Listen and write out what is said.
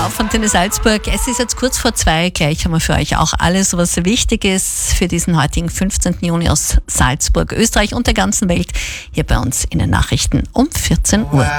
auf Antenne Salzburg. Es ist jetzt kurz vor 2. Gleich haben wir für euch auch alles, was wichtig ist für diesen heutigen 15. Juni aus Salzburg, Österreich und der ganzen Welt hier bei uns in den Nachrichten um 14 Uhr.